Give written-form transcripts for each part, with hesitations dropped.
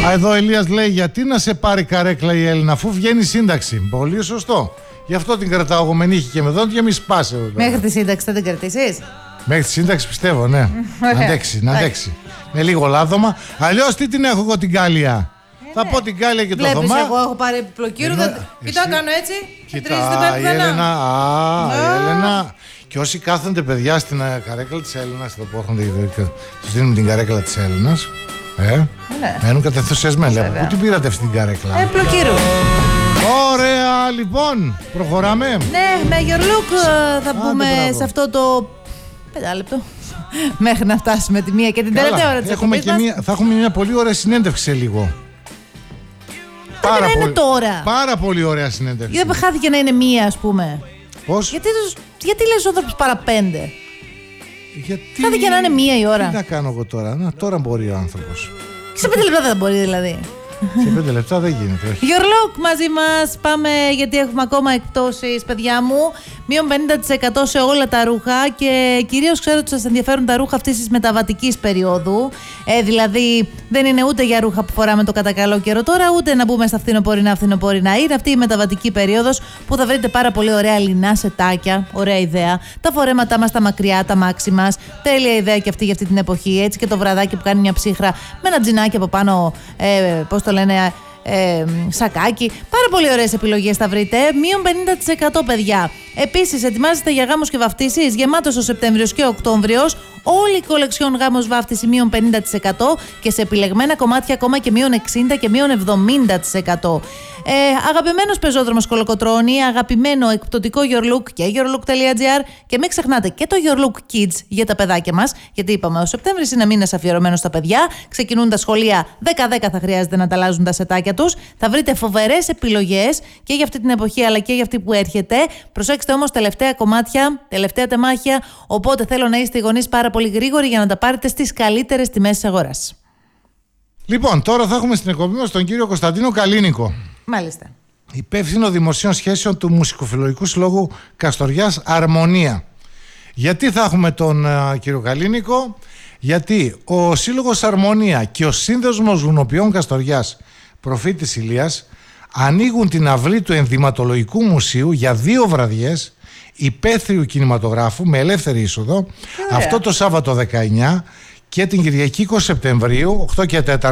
Εδώ ο Ηλίας λέει: γιατί να σε πάρει καρέκλα η Έλληνα αφού βγαίνει σύνταξη? Πολύ σωστό. Γι' αυτό την κρατάω εγώ με νύχη και με δόντια, μη σπάσει εδώ πέρα. Μέχρι τη σύνταξη θα την κρατήσεις? Μέχρι τη σύνταξη πιστεύω, ναι. Να αντέξει. Με λίγο λάδωμα. Αλλιώς τι την έχω εγώ την κάλια? Θα πω την κάλια και το δωμά. Βλέπεις, εγώ έχω πάρει πλοκύρο. Κοιτά, κάνω έτσι. Κοίτα, η Έλενα. Η Έλενα. Και όσοι κάθονται παιδιά στην καρέκλα της Έλληνας, εδώ που τους δίνουμε την καρέκλα της Έλληνας, μένουν κατεθουσιασμένοι. Πού την πήρατε αυτή την καρέκλα? Πλοκύρου. Ωραία, λοιπόν, προχωράμε. Ναι, με Your Look θα μπούμε σε αυτό το 5 λεπτό. Μέχρι να φτάσουμε τη μία και την τελευταία ώρα της εκπομπής μας. Θα έχουμε μια πολύ ωραία συνέντευξη σε λίγο. Πάρα πολύ ωραία συνέντευξη. Γιατί δεν χάθηκε να είναι μία, ας πούμε? Πώς? Γιατί λες ο άνθρωπος παρά 5? Χάθηκε να είναι μία η ώρα. Τι να κάνω εγώ τώρα? Τώρα μπορεί ο άνθρωπος. Σε 5 λεπτά δεν μπορεί δηλαδή? Σε 5 λεπτά δεν γίνεται. Your Look μαζί μας. Πάμε γιατί έχουμε ακόμα εκπτώσεις, παιδιά μου. Μείον 50% σε όλα τα ρούχα και κυρίως ξέρω ότι σας ενδιαφέρουν τα ρούχα αυτής της μεταβατικής περίοδου. Δηλαδή δεν είναι ούτε για ρούχα που φοράμε το κατά καλό καιρό τώρα, ούτε να μπούμε στα φθινοπορεινά. Είναι αυτή η μεταβατική περίοδος που θα βρείτε πάρα πολύ ωραία λινά σετάκια. Ωραία ιδέα. Τα φορέματά μας τα μακριά, τα μάξι μας. Τέλεια ιδέα και αυτή για αυτή την εποχή. Έτσι και το βραδάκι που κάνει μια ψύχρα με ένα τζινάκι από πάνω. Πώς το λένε? Σακάκι. Πάρα πολύ ωραίες επιλογές θα βρείτε. Μείον 50% παιδιά. Επίσης ετοιμάζεστε για γάμους και βαφτίσεις? Γεμάτος ο Σεπτέμβριος και ο Οκτώβριος. Όλη η κολεξιόν γάμος βάφτιση μείον 50% και σε επιλεγμένα κομμάτια ακόμα και μείον 60% και μείον 70%. Αγαπημένος πεζόδρομος Κολοκοτρώνη, αγαπημένο εκπτωτικό Your Look και yourlook.gr και μην ξεχνάτε και το Your Look Kids για τα παιδάκια μας, γιατί είπαμε ο Σεπτέμβρης είναι μήνας αφιερωμένος στα παιδιά, ξεκινούν τα σχολεία 10-10 θα χρειάζεται να τα αλλάζουν τα σετάκια τους, θα βρείτε φοβερές επιλογές και για αυτή την εποχή αλλά και για αυτή που έρχεται. Προσέξτε όμως τελευταία κομμάτια, τελευταία τεμάχια, οπότε θέλω να είστε οι γονείς πάρα πολύ γρήγοροι για να τα πάρετε στις καλύτερες τιμές της αγοράς. Λοιπόν, τώρα θα έχουμε στην εκπομπή μας τον κύριο Κωνσταντίνο Καλίνικο. Μάλιστα. Υπεύθυνο δημοσίων σχέσεων του Μουσικοφιλολογικού Συλλόγου Καστοριάς Αρμονία. Γιατί θα έχουμε τον κύριο Καλίνικο? Γιατί ο Σύλλογος Αρμονία και ο Σύνδεσμος Βουνοποιών Καστοριάς Προφήτης Ηλίας ανοίγουν την αυλή του Ενδυματολογικού Μουσείου για 2 βραδιές υπαίθριου κινηματογράφου με ελεύθερη είσοδο αυτό το Σάββατο 19 και την Κυριακή 20 Σεπτεμβρίου 8 και 4.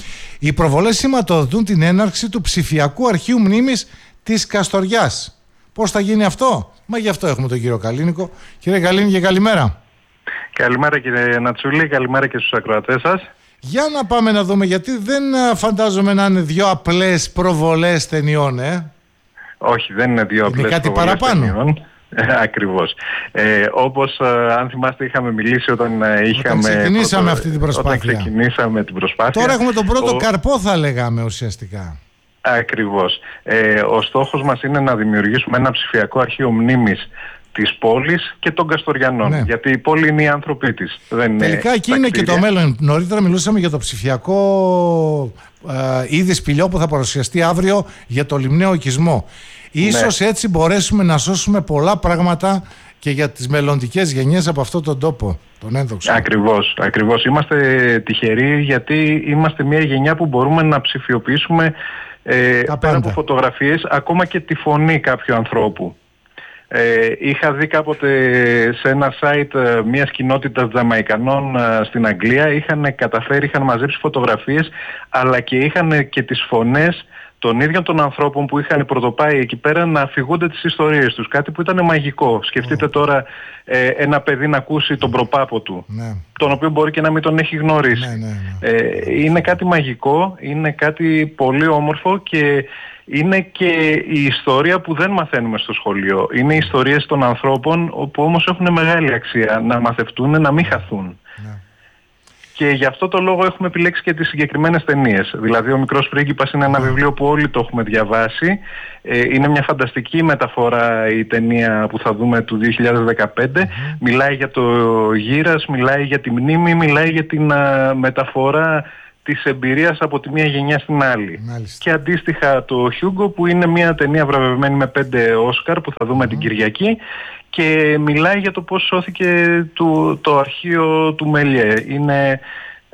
Οι προβολές σηματοδοτούν την έναρξη του ψηφιακού αρχείου μνήμης της Καστοριάς. Πώς θα γίνει αυτό? Μα γι' αυτό έχουμε τον κύριο Καλίνικο. Κύριε Καλίνικο, καλημέρα. Καλημέρα κύριε Νατσούλη, καλημέρα και στους ακροατές σας. Για να πάμε να δούμε, γιατί δεν φαντάζομαι να είναι 2 απλές προβολές ταινιών, Όχι, δεν είναι 2 απλές κάτι προβολές παραπάνω. Ταινιών. Ακριβώς. Όπως αν θυμάστε είχαμε μιλήσει όταν ξεκινήσαμε αυτή την προσπάθεια. Όταν ξεκινήσαμε την προσπάθεια. Τώρα έχουμε τον πρώτο καρπό θα λέγαμε ουσιαστικά. Ακριβώς. Ο στόχος μας είναι να δημιουργήσουμε ένα ψηφιακό αρχείο μνήμης της πόλης και των Καστοριανών. Ναι. Γιατί η πόλη είναι οι άνθρωποι της. Τελικά εκεί είναι και το μέλλον. Νωρίτερα μιλούσαμε για το ψηφιακό είδη σπηλιό που θα παρουσιαστεί αύριο για το λιμναίο οικισμό. Ίσως έτσι μπορέσουμε να σώσουμε πολλά πράγματα και για τις μελλοντικές γενιές από αυτόν τον τόπο, τον ένδοξο. Ακριβώς. Είμαστε τυχεροί γιατί είμαστε μια γενιά που μπορούμε να ψηφιοποιήσουμε πέρα από φωτογραφίες ακόμα και τη φωνή κάποιου ανθρώπου. Είχα δει κάποτε σε ένα site μιας κοινότητας Τζαμαϊκανών στην Αγγλία, είχαν μαζέψει φωτογραφίες αλλά και είχαν και τις φωνές των ίδιων των ανθρώπων που είχαν πρωτοπάει εκεί πέρα να αφηγούνται τις ιστορίες τους. Κάτι που ήταν μαγικό. Σκεφτείτε τώρα ένα παιδί να ακούσει τον προπάπο του, τον οποίο μπορεί και να μην τον έχει γνωρίσει. Είναι κάτι μαγικό, είναι κάτι πολύ όμορφο και είναι και η ιστορία που δεν μαθαίνουμε στο σχολείο. Είναι οι ιστορίες των ανθρώπων που όμως έχουν μεγάλη αξία να μαθευτούν, να μην χαθούν. Και γι' αυτό το λόγο έχουμε επιλέξει και τις συγκεκριμένες ταινίες. Δηλαδή ο Μικρός Πρίγκιπας είναι ένα βιβλίο που όλοι το έχουμε διαβάσει. Είναι μια φανταστική μεταφορά η ταινία που θα δούμε του 2015. Μιλάει για το γύρας, μιλάει για τη μνήμη, μιλάει για την μεταφορά της εμπειρίας από τη μία γενιά στην άλλη. Και αντίστοιχα το Hugo που είναι μια ταινία βραβευμένη με 5 Όσκαρ που θα δούμε την Κυριακή και μιλάει για το πώς σώθηκε το αρχείο του Μελιέ. Είναι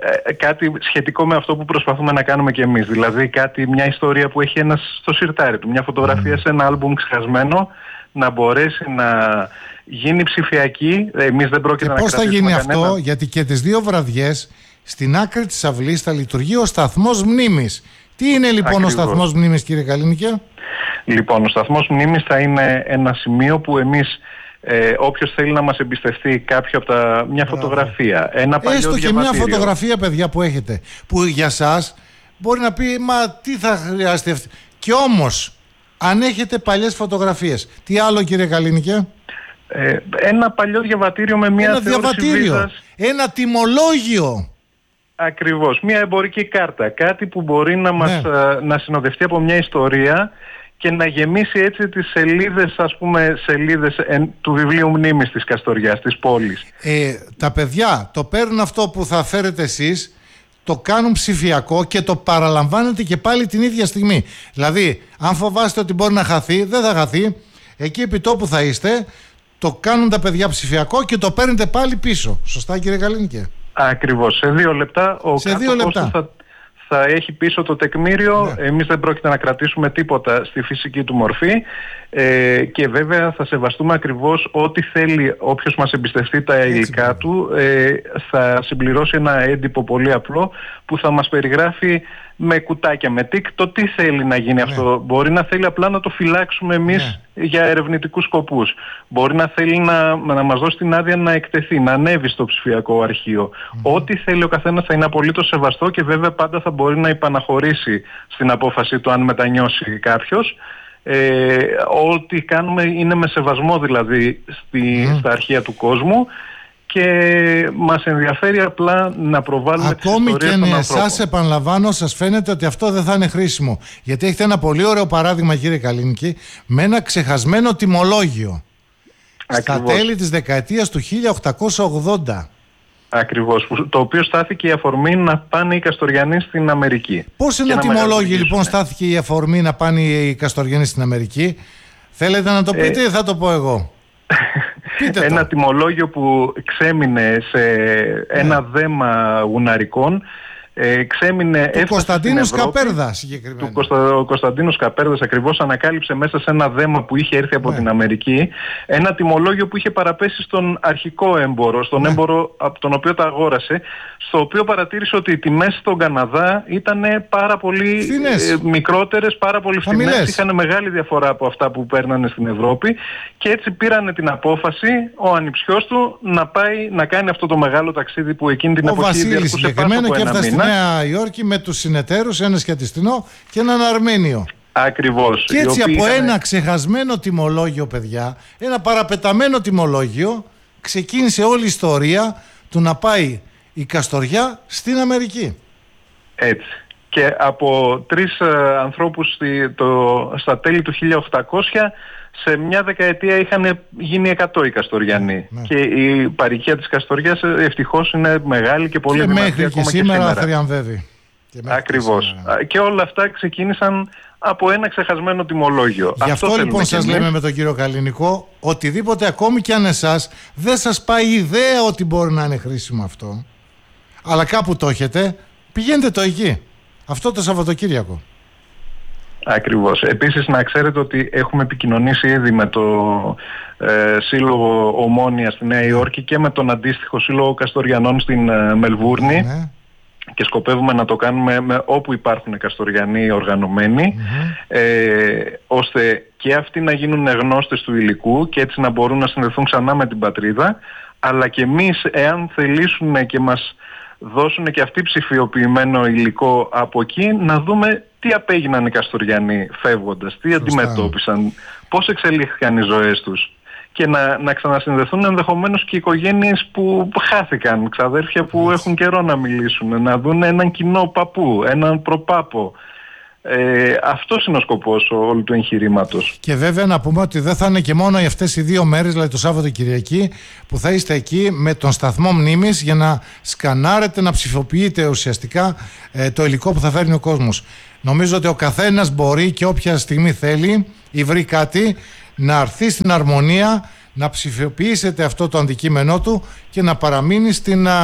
κάτι σχετικό με αυτό που προσπαθούμε να κάνουμε κι εμείς. Δηλαδή μια ιστορία που έχει ένας στο σιρτάρι του, μια φωτογραφία σε ένα άλμπουμ ξεχασμένο, να μπορέσει να γίνει ψηφιακή. Εμείς δεν πρόκειται να κρατήσουμε. Πώς θα γίνει αυτό, γιατί και τις 2 βραδιές στην άκρη της αυλής θα λειτουργεί ο σταθμός μνήμης. Τι είναι λοιπόν ακριβώς ο σταθμός μνήμης, κύριε Καλίνικε? Λοιπόν, ο σταθμός μνήμης θα είναι ένα σημείο που εμείς, όποιος θέλει να μας εμπιστευτεί μια φωτογραφία, ένα παλιό έστω διαβατήριο. Και μια φωτογραφία, παιδιά, που έχετε, που για σας μπορεί να πει, μα τι θα χρειάζεται αυτή. Και όμως, αν έχετε παλιές φωτογραφίες, τι άλλο, κύριε Καλίνικε? Ένα παλιό διαβατήριο με μια θεώρηση βίζας. Ένα τιμολόγιο. Ακριβώς, μια εμπορική κάρτα. Κάτι που μπορεί να συνοδευτεί από μια ιστορία και να γεμίσει έτσι τις σελίδες, σελίδες του βιβλίου μνήμης της Καστοριάς, της πόλης. Τα παιδιά το παίρνουν αυτό που θα φέρετε εσείς, το κάνουν ψηφιακό και το παραλαμβάνετε και πάλι την ίδια στιγμή. Δηλαδή, αν φοβάστε ότι μπορεί να χαθεί, δεν θα χαθεί. Εκεί επί τόπου θα είστε, το κάνουν τα παιδιά ψηφιακό και το παίρνετε πάλι πίσω. Σωστά, κύριε Καλίνικε? Ακριβώς. Σε 2 λεπτά ο κάτοχος θα έχει πίσω το τεκμήριο. Εμείς δεν πρόκειται να κρατήσουμε τίποτα στη φυσική του μορφή, και βέβαια θα σεβαστούμε ακριβώς ό,τι θέλει όποιος μας εμπιστευτεί τα υλικά του. Θα συμπληρώσει ένα έντυπο πολύ απλό που θα μας περιγράφει με κουτάκια, με τικ, το τι θέλει να γίνει αυτό. Μπορεί να θέλει απλά να το φυλάξουμε εμείς για ερευνητικούς σκοπούς. Μπορεί να θέλει να μας δώσει την άδεια να εκτεθεί, να ανέβει στο ψηφιακό αρχείο. Ό,τι θέλει ο καθένας θα είναι απολύτως σεβαστό και βέβαια πάντα θα μπορεί να υπαναχωρήσει στην απόφαση του αν μετανιώσει κάποιος. Ό,τι κάνουμε είναι με σεβασμό δηλαδή στα αρχεία του κόσμου. Και μας ενδιαφέρει απλά να προβάλλουμε τις ιστορίες των ανθρώπων. Ακόμη και εσάς, επαναλαμβάνω, σας φαίνεται ότι αυτό δεν θα είναι χρήσιμο. Γιατί έχετε ένα πολύ ωραίο παράδειγμα, κύριε Καλίνικη, με ένα ξεχασμένο τιμολόγιο. Ακριβώς. Στα τέλη της δεκαετίας του 1880. Ακριβώς, το οποίο στάθηκε η αφορμή να πάνε οι Καστοριανοί στην Αμερική. Πώς ένα τιμολόγιο λοιπόν στάθηκε η αφορμή να πάνε οι Καστοριανοί στην Αμερική? Θέλετε να το πείτε ή θα το πω εγώ? Ένα τιμολόγιο που ξέμεινε σε ένα δέμα γουναρικών, ξέμεινε του Κωνσταντίνου Σκαπέρδα συγκεκριμένα. Ο Κωνσταντίνος Σκαπέρδας ακριβώς ανακάλυψε μέσα σε ένα δέμα που είχε έρθει από την Αμερική ένα τιμολόγιο που είχε παραπέσει στον αρχικό έμπορο, στον έμπορο από τον οποίο τα αγόρασε, στο οποίο παρατήρησε ότι οι τιμές στον Καναδά ήταν πάρα πολύ μικρότερες, πάρα πολύ φθηνές, είχαν μεγάλη διαφορά από αυτά που παίρνανε στην Ευρώπη και έτσι πήρανε την απόφαση ο ανιψιός του να πάει να κάνει αυτό το μεγάλο ταξίδι που εκείνη την εποχή διαρκούσε πάνω από ένα μήνα. Νέα Υόρκη με τους συνεταίρους, ένα σχετιστινό και έναν Αρμένιο. Ακριβώς. Και έτσι από ένα ξεχασμένο τιμολόγιο, παιδιά, ένα παραπεταμένο τιμολόγιο, ξεκίνησε όλη η ιστορία του να πάει η Καστοριά στην Αμερική. Έτσι. Και από 3 ανθρώπους στα τέλη του 1800, σε μια δεκαετία είχαν γίνει 100 οι Καστοριανοί. Και η παροικία της Καστοριάς ευτυχώς είναι μεγάλη και πολύ δυνατή ακόμα και σήμερα θριαμβεύει. Ακριβώς. Και όλα αυτά ξεκίνησαν από ένα ξεχασμένο τιμολόγιο. Γι' αυτό λοιπόν σας λέμε με τον κύριο Καλίνικο, οτιδήποτε ακόμη και αν εσάς δεν σας πάει η ιδέα ότι μπορεί να είναι χρήσιμο αυτό, αλλά κάπου το έχετε, πηγαίνετε το εκεί. Αυτό το Σαββατοκύριακο. Ακριβώς. Επίσης να ξέρετε ότι έχουμε επικοινωνήσει ήδη με το Σύλλογο Ομόνοια στη Νέα Υόρκη και με τον αντίστοιχο Σύλλογο Καστοριανών στην Μελβούρνη και σκοπεύουμε να το κάνουμε όπου υπάρχουν Καστοριανοί οργανωμένοι, ώστε και αυτοί να γίνουν γνώστες του υλικού και έτσι να μπορούν να συνδεθούν ξανά με την πατρίδα, αλλά και εμείς εάν θελήσουν και μας δώσουν και αυτοί ψηφιοποιημένο υλικό από εκεί, να δούμε τι απέγιναν οι Καστοριανοί φεύγοντας, τι αντιμετώπισαν, πώς εξελίχθηκαν οι ζωές τους και να ξανασυνδεθούν ενδεχομένως και οι οικογένειες που χάθηκαν, ξαδέρφια που έχουν καιρό να μιλήσουν, να δουν έναν κοινό παππού, έναν προπάπο. Αυτός είναι ο σκοπός όλου του εγχειρήματος. Και βέβαια να πούμε ότι δεν θα είναι και μόνο αυτές οι 2 μέρες, δηλαδή το Σάββατο Κυριακή, που θα είστε εκεί με τον σταθμό μνήμης για να σκανάρετε, να ψηφοποιείτε ουσιαστικά το υλικό που θα φέρνει ο κόσμος. Νομίζω ότι ο καθένας μπορεί και όποια στιγμή θέλει ή βρει κάτι να έρθει στην Αρμονία, να ψηφιοποιήσετε αυτό το αντικείμενό του και να παραμείνει στην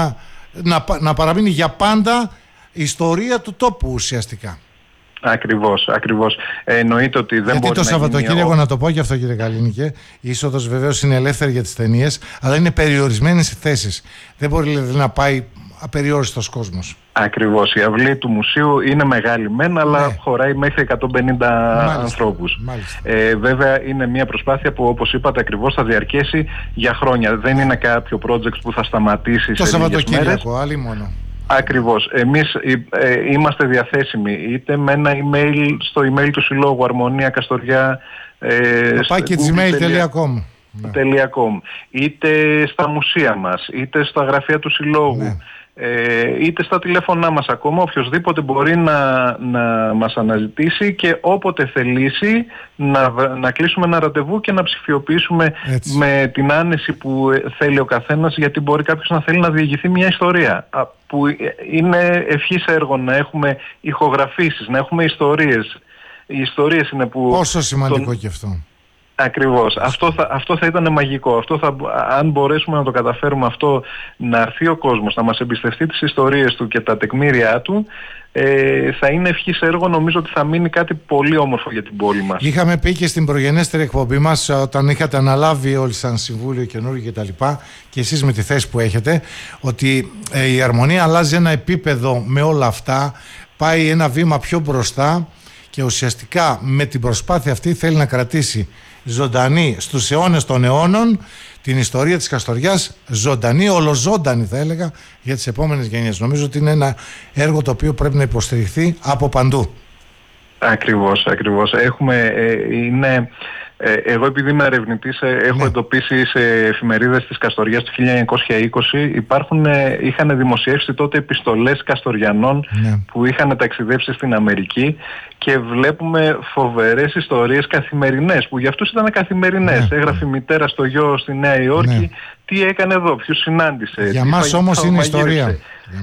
να παραμείνει για πάντα ιστορία του τόπου ουσιαστικά. Ακριβώς. Εννοείται ότι δεν γιατί μπορεί το Σαββατοκύριακο, να το πω και αυτό κύριε Καλίνικε, η είσοδος βεβαίως είναι ελεύθερη για τις ταινίες, αλλά είναι περιορισμένες οι θέσεις. Δεν μπορεί δηλαδή να πάει απεριόριστος κόσμος. Ακριβώς. Η αυλή του μουσείου είναι μεγάλη μεν, αλλά χωράει μέχρι 150 ανθρώπους. Βέβαια είναι μια προσπάθεια που, όπως είπατε ακριβώς, θα διαρκέσει για χρόνια. Δεν είναι κάποιο project που θα σταματήσει το σε Σαββατοκύριακο, άλλη μόνο. Ακριβώς. Εμείς είμαστε διαθέσιμοι είτε με ένα email στο email του Συλλόγου Αρμονία Καστοριά @gmail.com είτε στα μουσεία μας, είτε στα γραφεία του Συλλόγου, είτε στα τηλέφωνά μας ακόμα. Οποιοσδήποτε μπορεί να μας αναζητήσει και όποτε θελήσει να κλείσουμε ένα ραντεβού και να ψηφιοποιήσουμε με την άνεση που θέλει ο καθένας, γιατί μπορεί κάποιος να θέλει να διηγηθεί μια ιστορία που είναι ευχής έργο, να έχουμε ηχογραφήσεις, να έχουμε ιστορίες. Οι ιστορίες είναι που... Πόσο σημαντικό και αυτό. Ακριβώς. Αυτό θα ήταν μαγικό. Αν μπορέσουμε να το καταφέρουμε αυτό, να έρθει ο κόσμος, να μας εμπιστευτεί τις ιστορίες του και τα τεκμήρια του, θα είναι ευχής έργο. Νομίζω ότι θα μείνει κάτι πολύ όμορφο για την πόλη μας. Είχαμε πει και στην προγενέστερη εκπομπή μας, όταν είχατε αναλάβει όλοι σαν συμβούλιο καινούργιο και τα λοιπά, και εσείς με τη θέση που έχετε, ότι η Αρμονία αλλάζει ένα επίπεδο με όλα αυτά, πάει ένα βήμα πιο μπροστά και ουσιαστικά με την προσπάθεια αυτή θέλει να κρατήσει ζωντανή στους αιώνες των αιώνων την ιστορία της Καστοριάς, ζωντανή, ολοζώντανη θα έλεγα, για τις επόμενες γενιές. Νομίζω ότι είναι ένα έργο το οποίο πρέπει να υποστηριχθεί από παντού. Ακριβώς. Εγώ επειδή είμαι ερευνητής, έχω εντοπίσει σε εφημερίδες της Καστοριάς του 1920 είχαν δημοσιεύσει τότε επιστολές Καστοριανών που είχαν ταξιδέψει στην Αμερική, και βλέπουμε φοβερές ιστορίες καθημερινές που για αυτούς ήταν καθημερινές. Έγραφε η μητέρα στο γιο στη Νέα Υόρκη τι έκανε εδώ, ποιους συνάντησε. Για μας όμως είναι ιστορία.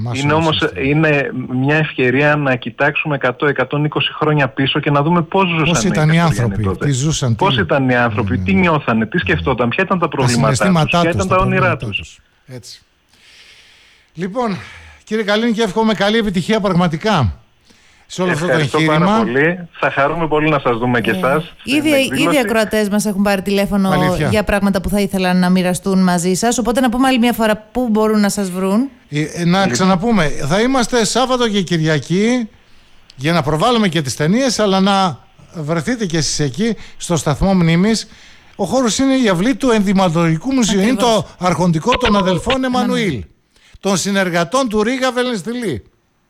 Είναι μια ευκαιρία να κοιτάξουμε 100-120 χρόνια πίσω και να δούμε πώς ζούσαν οι άνθρωποι τότε. Πώς ήταν οι άνθρωποι, τι νιώθανε, τι σκεφτόταν, ποια ήταν τα προβλήματά τους, ποια ήταν τα όνειρά τους. Έτσι. Λοιπόν, κύριε Καλίνικε, εύχομαι καλή επιτυχία πραγματικά σε όλο αυτό το εγχείρημα. Ευχαριστώ πάρα πολύ. Θα χαρούμε πολύ να σας δούμε και εσάς. Ήδη οι ακροατές μας έχουν πάρει τηλέφωνο για πράγματα που θα ήθελαν να μοιραστούν μαζί σας. Οπότε να πούμε άλλη μια φορά πού μπορούν να σας βρουν. Να ξαναπούμε. Θα είμαστε Σάββατο και Κυριακή για να προβάλλουμε και τις ταινίες, αλλά να βρεθείτε και εσείς εκεί στο σταθμό μνήμης. Ο χώρος είναι η αυλή του Ενδυματολογικού Μουσείου. Είναι το αρχοντικό των αδελφών Εμμανουήλ, των συνεργατών του Ρίγα Βελενστιλή.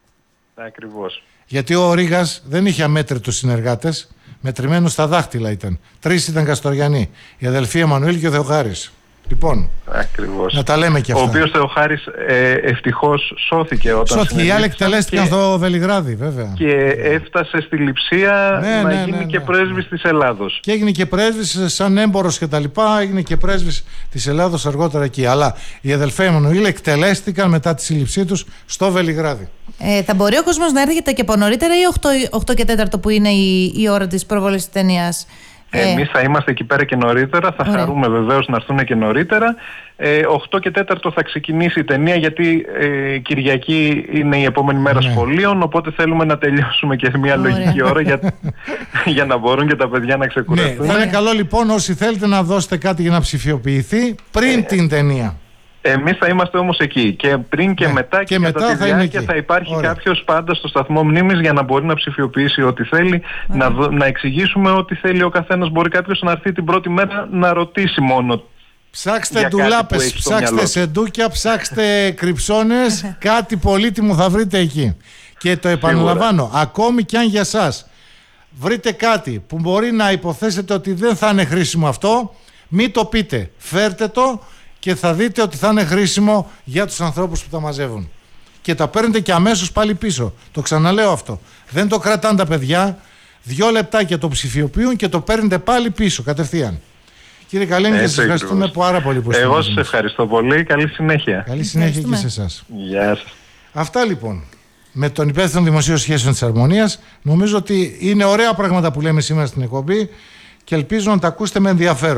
Ακριβώς. Γιατί ο Ρήγας δεν είχε αμέτρητους συνεργάτες, μετρημένους στα δάχτυλα ήταν. 3 ήταν Καστοριανοί, η αδελφή Εμμανουήλ και ο Θεοχάρης. Λοιπόν, ακριβώς. Να τα λέμε και αυτά. Ο οποίος Θεοχάρης ευτυχώς σώθηκε όταν σώθηκε. Οι άλλοι εκτελέστηκαν στο Βελιγράδι, βέβαια. Και έφτασε στη Λειψία να γίνει και πρέσβης της Ελλάδος. Και έγινε και πρέσβης σαν έμπορος και τα λοιπά, έγινε και πρέσβης της Ελλάδος αργότερα εκεί. Αλλά οι αδελφοί Εμμανουήλ εκτελέστηκαν μετά τη σύλληψή τους στο Βελιγράδι. Θα μπορεί ο κόσμος να έρχεται και από νωρίτερα ή 8 και 4 που είναι η ώρα της προβολής της ταινίας? Εμείς θα είμαστε εκεί πέρα και νωρίτερα, θα χαρούμε βεβαίως να έρθουν και νωρίτερα. 8 και 4 θα ξεκινήσει η ταινία, γιατί Κυριακή είναι η επόμενη μέρα σχολείων, οπότε θέλουμε να τελειώσουμε και μια λογική ώρα για να μπορούν και τα παιδιά να ξεκουραστούν. Θα είναι καλό λοιπόν όσοι θέλετε να δώσετε κάτι για να ψηφιοποιηθεί πριν την ταινία. Εμείς θα είμαστε όμως εκεί και πριν και μετά, και κατά τη διάρκεια θα υπάρχει κάποιος πάντα στο σταθμό μνήμης για να μπορεί να ψηφιοποιήσει ό,τι θέλει, να εξηγήσουμε ό,τι θέλει ο καθένας. Μπορεί κάποιος να έρθει την πρώτη μέρα να ρωτήσει μόνο. Ψάξτε ντουλάπες, ψάξτε σεντούκια, ψάξτε κρυψώνες, κάτι πολύτιμο θα βρείτε εκεί. Και το επαναλαμβάνω, ακόμη κι αν για σας βρείτε κάτι που μπορεί να υποθέσετε ότι δεν θα είναι χρήσιμο αυτό, μην το πείτε, φέρτε το και θα δείτε ότι θα είναι χρήσιμο για τους ανθρώπους που τα μαζεύουν. Και τα παίρνετε και αμέσως πάλι πίσω. Το ξαναλέω αυτό. Δεν το κρατάνε τα παιδιά, 2 λεπτάκια το ψηφιοποιούν και το παίρνετε πάλι πίσω κατευθείαν. Κύριε Καλίνικε, σας ευχαριστούμε πάρα πολύ που ήρθατε. Εγώ σας ευχαριστώ πολύ. Καλή συνέχεια. Καλή συνέχεια και σε εσάς. Γεια σας. Αυτά λοιπόν. Με τον υπεύθυνο δημοσίων σχέσεων της Αρμονίας, νομίζω ότι είναι ωραία πράγματα που λέμε σήμερα στην εκπομπή και ελπίζω να τα ακούσετε με ενδιαφέρον.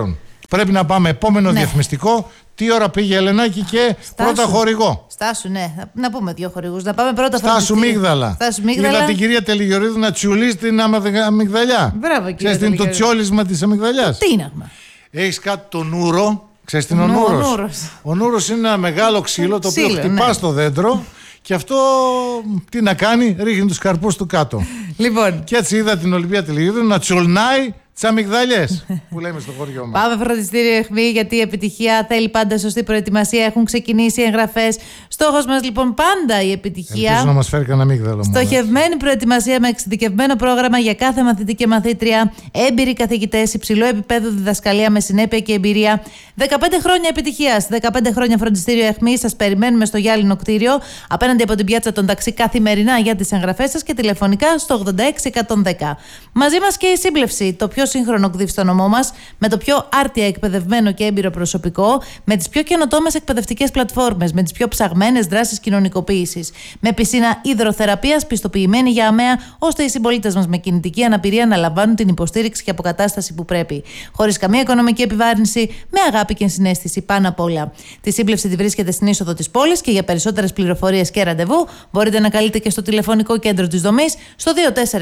Πρέπει να πάμε επόμενο διαφημιστικό. Τι ώρα πήγε Ελενάκη και πρώτα χορηγό. Στάσου, ναι. Να πούμε 2 χορηγούς. Να πάμε πρώτα Στάσου Μίγδαλα. Είδα την κυρία Τελιγιορίδου να τσιουλίζει την αμυγδαλιά. Μπράβο, κυρία. Ξέρεις το τσιόλισμα της αμυγδαλιάς. Τι είναι αυτό. Έχεις κάτι το νούρο. Ξέρεις τι είναι ο Νούρος. Ο Νούρος είναι ένα μεγάλο ξύλο το οποίο χτυπά στο δέντρο και αυτό τι να κάνει, ρίχνει τους καρπούς του κάτω. Λοιπόν. Και έτσι είδα την Ολυμπία Τελιγιορίδου να τσουλνάει τις αμυγδαλιές που λέμε στο χωριό μας. Πάμε φροντιστήριο αιχμή, γιατί η επιτυχία θέλει πάντα σωστή προετοιμασία. Έχουν ξεκινήσει οι εγγραφές. Στόχος μας λοιπόν πάντα η επιτυχία. Ελπίζω να μας φέρει κανένα αμύγδαλο. Στοχευμένη προετοιμασία με εξειδικευμένο πρόγραμμα για κάθε μαθητή και μαθήτρια. Έμπειροι καθηγητές, υψηλό επίπεδο διδασκαλία με συνέπεια και εμπειρία. 15 χρόνια επιτυχίας, 15 χρόνια φροντιστήριο αιχμή. Σας περιμένουμε στο Γυάλινο κτίριο, απέναντι από την πιάτσα των ταξί, καθημερινά για τις εγγραφές σας και τηλεφωνικά στο 86110. Μαζί μας και η σύμπλευση, το πιο σύγχρονο ΚΔΙΦ στο νομό μας, με το πιο άρτια εκπαιδευμένο και έμπειρο προσωπικό, με τις πιο καινοτόμες εκπαιδευτικές πλατφόρμες, με τις πιο ψαγμένες δράσεις κοινωνικοποίησης, με πισίνα υδροθεραπείας πιστοποιημένη για ΑΜΕΑ, ώστε οι συμπολίτες μας με κινητική αναπηρία να λαμβάνουν την υποστήριξη και αποκατάσταση που πρέπει. Χωρίς καμία οικονομική επιβάρυνση, με αγάπη και συναίσθηση πάνω απ' όλα. Τη σύμπλευση τη βρίσκεται στην είσοδο της πόλης και για περισσότερες πληροφορίες και ραντεβού μπορείτε να καλείτε και στο τηλεφωνικό κέντρο της δομής στο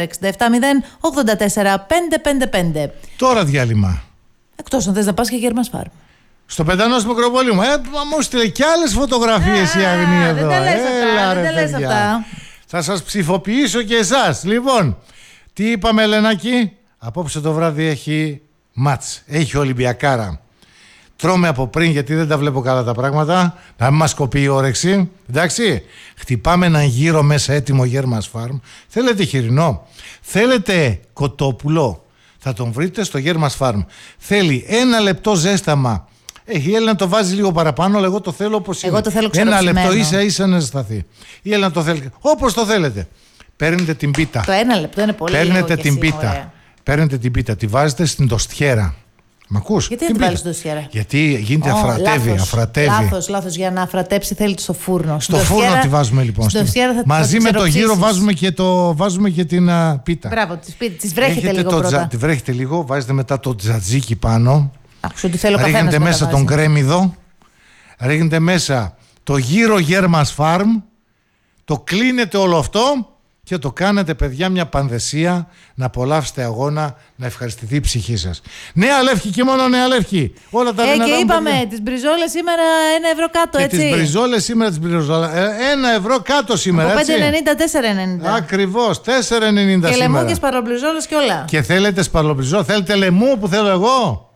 24670 84555. Τώρα διάλειμμα. Εκτός αν θες να πας και Γέρμας Φάρμ. Στο Πεντανός Μικροπολίου. Μου στείλε και άλλες φωτογραφίες η Αγνή εδώ. Δεν τα λες αυτά. Θα σας ψηφοποιήσω και εσάς. Λοιπόν, τι είπαμε Ελενάκη? Απόψε το βράδυ έχει μάτς. Έχει Ολυμπιακάρα. Τρώμε από πριν γιατί δεν τα βλέπω καλά τα πράγματα. Να μην μας κοπεί η όρεξη. Εντάξει. Χτυπάμε έναν γύρο μέσα έτοιμο Γέρμας Φάρμ. Θέλετε χοιρινό? Θέλετε κοτόπουλο? Θα τον βρείτε στο Γέρμας Φάρμ. Θέλει 1 λεπτό ζέσταμα. Η Έλληνα το βάζει λίγο παραπάνω, αλλά εγώ το θέλω όπως είναι. Εγώ το θέλω 1 λεπτό ίσα να ζεσταθεί. Η Έλληνα το θέλει όπως το θέλετε. Παίρνετε την πίτα. Το 1 λεπτό είναι πολύ λίγο. Παίρνετε την πίτα. Παίρνετε την πίτα, τη βάζετε στην τοστιέρα. Μ' ακούς? Γιατί δεν τη βάλεις στο τοστιέρα? Γιατί γίνεται αφρατεύει. Λάθος. Για να αφρατέψει θέλει στο φούρνο. Στο φούρνο τη βάζουμε λοιπόν. Μαζί με το γύρο βάζουμε και την πίτα. Μπράβο, τις βρέχετε λίγο πρώτα. Τη βρέχετε λίγο, βάζετε μετά το τζατζίκι πάνω. Ρίχνετε μέσα τον κρέμιδο. Ρίχνετε μέσα το γύρο Γέρμας Φάρμ. Το κλείνετε όλο αυτό. Και το κάνετε παιδιά μια πανδεσία, να απολαύσετε αγώνα, να ευχαριστηθεί η ψυχή σας. Νέα Λεύκη και μόνο Νέα Λεύκη. Όλα τα δυνατά. Και είπαμε, τις μπριζόλες σήμερα 1 ευρώ κάτω, έτσι. Τις μπριζόλες σήμερα, 1 ευρώ κάτω σήμερα, από έτσι. 5,90, 4,90. Ακριβώς, 4,90 σήμερα. Και λαιμού και σπαρλομπριζόλες και όλα. Και θέλετε σπαρλομπριζόλες, θέλετε λαιμού που θέλω εγώ.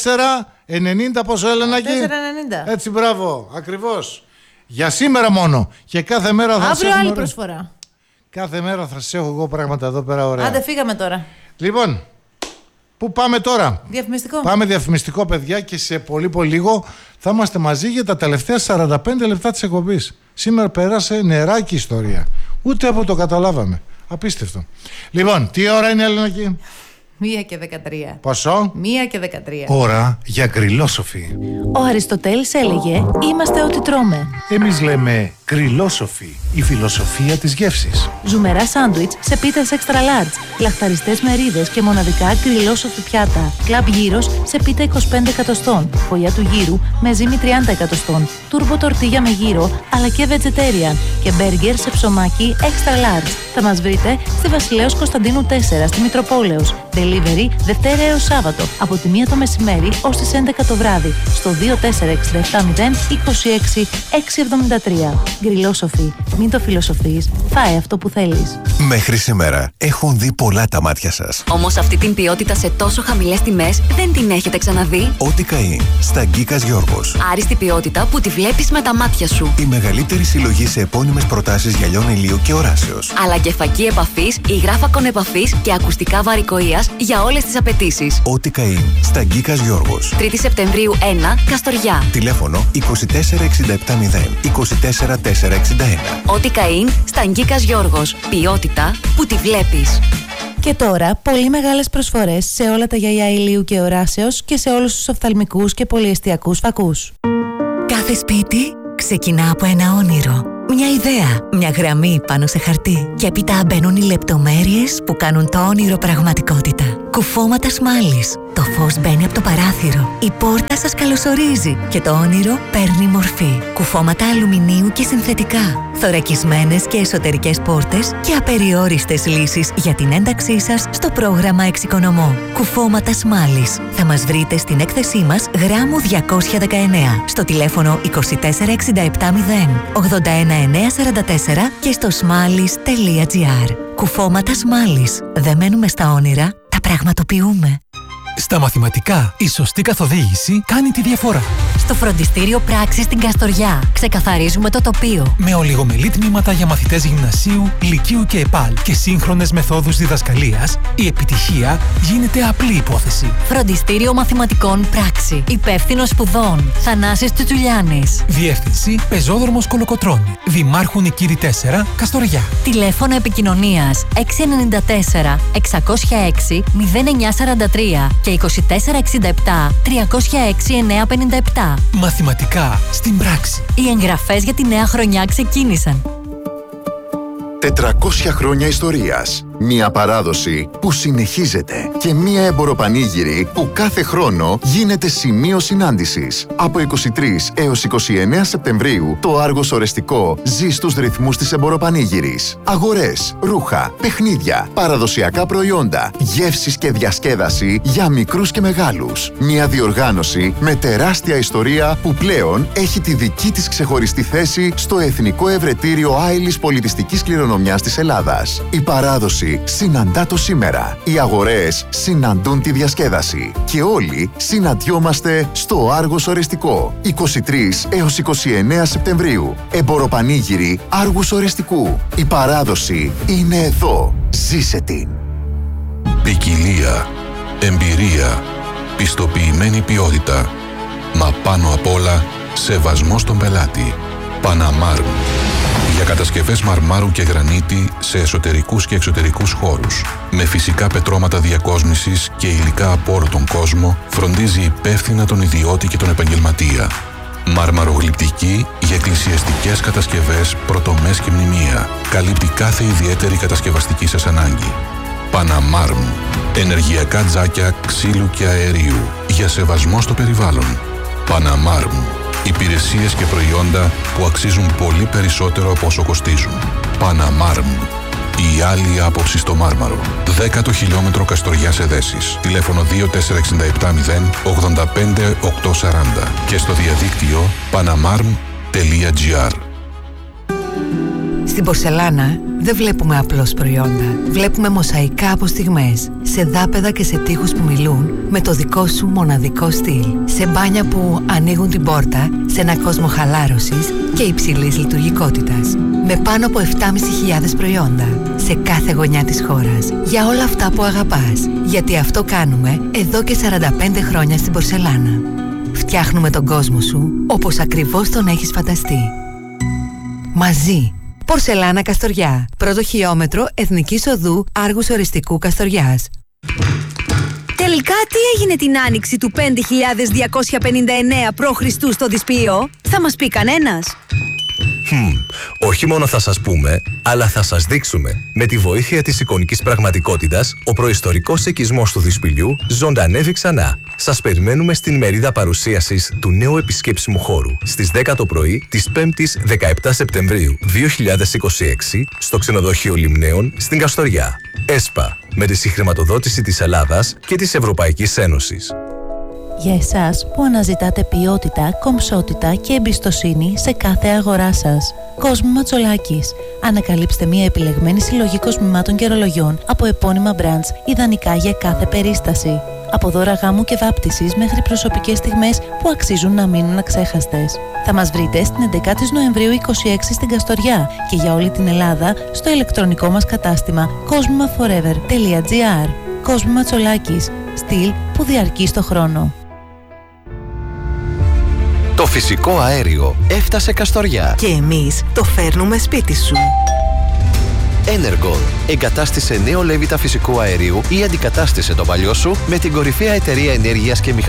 4,90 πόσο Ελενάκη? 4,90. Έτσι, μπράβο, ακριβώς. Για σήμερα μόνο. Και κάθε μέρα θα αύριο άλλη προσφορά. Κάθε μέρα θα σας έχω εγώ πράγματα εδώ πέρα ωραία. Άντε φύγαμε τώρα. Λοιπόν, πού πάμε τώρα? Διαφημιστικό. Πάμε διαφημιστικό παιδιά και σε πολύ λίγο θα είμαστε μαζί για τα τελευταία 45 λεπτά της εκπομπής. Σήμερα πέρασε νεράκι ιστορία. Ούτε από το καταλάβαμε. Απίστευτο. Λοιπόν, τι ώρα είναι Ελενάκη? 1:13. Πόσο? 1:13. Ώρα για γκριλόσοφι. Ο Αριστοτέλης έλεγε «Είμαστε ό,τι τρώμε». Εμείς λέμε γκριλόσοφι, η φιλοσοφία της γεύσης. Ζουμερά σάντουιτς σε πίτες extra large, λαχταριστές μερίδες και μοναδικά γκριλόσοφι πιάτα. Κλαμπ γύρος σε πίτα 25 εκατοστών, φωλιά του γύρου με ζύμη 30 εκατοστών, τούρμπο τορτίγια με γύρο αλλά και vegetarian και μπέργκερ σε ψωμάκι extra large. Θα μας βρείτε στη Βασιλέως Κωνσταντίνου 4 στη Μητροπόλεως. Delivery Δευτέρα έως Σάββατο από τη 1 το μεσημέρι ως τις 11 το βράδυ στο 24670 26673. Γκριλόσοφι. Μην το φιλοσοφείς. Φάε αυτό που θέλεις. Μέχρι σήμερα έχουν δει πολλά τα μάτια σας. Όμως αυτή την ποιότητα σε τόσο χαμηλές τιμές δεν την έχετε ξαναδεί. Ό,τι καεί στα Γκίκας Γιώργος. Άριστη ποιότητα που τη βλέπεις με τα μάτια σου. Η μεγαλύτερη συλλογή σε επώνυμες προτάσεις γυαλιών ηλίου και οράσεως. Αλλά και φακή επαφής, υγράφακον επαφής και ακουστικά βαρικοείας για όλες τις απαιτήσεις. Ό,τι καεί στα Γκίκας Γιώργος. 3η Σεπτεμβρίου 1, Καστοριά. Τηλέφωνο 24670 24461. Ό,τι καεί στα Γκίκας Γιώργος. Ποιότητα που τη βλέπεις. Και τώρα πολύ μεγάλες προσφορές σε όλα τα γυαλιά ηλίου και οράσεως και σε όλους τους οφθαλμικούς και πολυεστιακούς φακούς. Κάθε σπίτι ξεκινά από ένα όνειρο. Μια ιδέα, μια γραμμή πάνω σε χαρτί. Και έπειτα μπαίνουν οι λεπτομέρειες που κάνουν το όνειρο πραγματικότητα. Κουφώματα Σμάλης. Το φως μπαίνει από το παράθυρο, η πόρτα σας καλωσορίζει και το όνειρο παίρνει μορφή. Κουφώματα αλουμινίου και συνθετικά, θωρακισμένες και εσωτερικές πόρτες και απεριόριστες λύσεις για την ένταξή σας στο πρόγραμμα Εξοικονομώ. Κουφώματα Σμάλης. Θα μας βρείτε στην έκθεσή μας γράμμου 219 στο τηλέφωνο 24670 81944 και στο smallis.gr. Κουφώματα Σμάλης. Δεν μένουμε στα όνειρα, τα πραγματοποιούμε. Στα μαθηματικά, η σωστή καθοδήγηση κάνει τη διαφορά. Στο φροντιστήριο Πράξης στην Καστοριά ξεκαθαρίζουμε το τοπίο. Με ολιγομελή τμήματα για μαθητές γυμνασίου, λυκείου και ΕΠΑΛ και σύγχρονες μεθόδους διδασκαλίας, η επιτυχία γίνεται απλή υπόθεση. Φροντιστήριο Μαθηματικών Πράξη. Υπεύθυνος σπουδών Θανάσης Τσουτσουλιάνης. Διεύθυνση Πεζόδρομος Κολοκοτρώνη. Δημάρχου Νικήρη 4, Καστοριά. Τηλέφωνο επικοινωνίας 694 606 0943 και 2467 306 957. Μαθηματικά στην πράξη. Οι εγγραφές για τη νέα χρονιά ξεκίνησαν. 400 χρόνια ιστορίας. Μία παράδοση που συνεχίζεται και μία εμποροπανήγυρη που κάθε χρόνο γίνεται σημείο συνάντησης. Από 23 έως 29 Σεπτεμβρίου το Άργος Ορεστικό ζει στους ρυθμούς της εμποροπανήγυρης. Αγορές, ρούχα, παιχνίδια, παραδοσιακά προϊόντα, γεύσεις και διασκέδαση για μικρούς και μεγάλους. Μία διοργάνωση με τεράστια ιστορία που πλέον έχει τη δική της ξεχωριστή θέση στο Εθνικό Ευρετήριο Άειλης Πολιτιστικής Κληρονομιάς της Ελλάδας. Η παράδοση συναντά το σήμερα. Οι αγορές συναντούν τη διασκέδαση. Και όλοι συναντιόμαστε στο Άργος Ορεστικό. 23 έως 29 Σεπτεμβρίου. Εμποροπανήγυρη Άργους Ορεστικού. Η παράδοση είναι εδώ. Ζήσε την. Ποικιλία, εμπειρία, πιστοποιημένη ποιότητα. Μα πάνω απ' όλα, σεβασμός στον πελάτη. Παναμάρμ. Για κατασκευές μαρμάρου και γρανίτη σε εσωτερικούς και εξωτερικούς χώρους. Με φυσικά πετρώματα διακόσμησης και υλικά από όλο τον κόσμο, φροντίζει υπεύθυνα τον ιδιώτη και τον επαγγελματία. Μαρμαρογλυπτική για εκκλησιαστικές κατασκευές, πρωτομές και μνημεία. Καλύπτει κάθε ιδιαίτερη κατασκευαστική σας ανάγκη. Παναμάρμ. Ενεργειακά τζάκια ξύλου και αερίου. Για σεβασμό στο περιβάλλον. Παναμάρμ. Υπηρεσίες και προϊόντα που αξίζουν πολύ περισσότερο από όσο κοστίζουν. Παναμάρμ. Η άλλη άποψη στο Μάρμαρο. 10ο χιλιόμετρο Καστοριάς Εδέσης. Τηλέφωνο 24670 85 840 και στο διαδίκτυο panamarm.gr. Στην πορσελάνα δεν βλέπουμε απλώς προϊόντα. Βλέπουμε μοσαϊκά από στιγμές, σε δάπεδα και σε τοίχους που μιλούν με το δικό σου μοναδικό στυλ. Σε μπάνια που ανοίγουν την πόρτα σε ένα κόσμο χαλάρωσης και υψηλής λειτουργικότητας. Με πάνω από 7.500 προϊόντα σε κάθε γωνιά της χώρας. Για όλα αυτά που αγαπάς. Γιατί αυτό κάνουμε εδώ και 45 χρόνια στην πορσελάνα. Φτιάχνουμε τον κόσμο σου όπως ακριβώς τον έχεις φανταστεί. Μαζί. Πορσελάνα Καστοριά. Πρώτο χιλιόμετρο Εθνικής Οδού Άργους Ορεστικού Καστοριάς. Τελικά τι έγινε την άνοιξη του 5.259 π.Χ. στο Δυσπύο? Θα μας πει κανένας? Όχι μόνο θα σας πούμε, αλλά θα σας δείξουμε. Με τη βοήθεια της εικονικής πραγματικότητας, ο προϊστορικός οικισμός του Δυσπυλιού ζωντανεύει ξανά. Σας περιμένουμε στην μερίδα παρουσίασης του νέου επισκέψιμου χώρου στις 10 το πρωί της 5ης 17 Σεπτεμβρίου 2026 στο ξενοδοχείο Λιμναίων στην Καστοριά. ΕΣΠΑ, με τη συγχρηματοδότηση της Ελλάδας και της Ευρωπαϊκής Ένωσης. Για εσάς που αναζητάτε ποιότητα, κομψότητα και εμπιστοσύνη σε κάθε αγορά σας. Κόσμου Ματσολάκης. Ανακαλύψτε μια επιλεγμένη συλλογή κοσμημάτων και ρολογιών από επώνυμα brands, ιδανικά για κάθε περίσταση. Από δώρα γάμου και βάπτισης μέχρι προσωπικές στιγμές που αξίζουν να μείνουν αξέχαστες. Θα μας βρείτε στην 11η Νοεμβρίου 26 στην Καστοριά και για όλη την Ελλάδα στο ηλεκτρονικό μας κατάστημα cosmimaforever.gr. Κόσμου Ματσολάκης. Στυλ που διαρκεί στο χρόνο. Το φυσικό αέριο έφτασε Καστοριά. Και εμείς το φέρνουμε σπίτι σου. Energon. Εγκατάστησε νέο λέβητα φυσικού αερίου ή αντικατάστησε το παλιό σου με την κορυφαία εταιρεία ενέργειας και μηχανισμού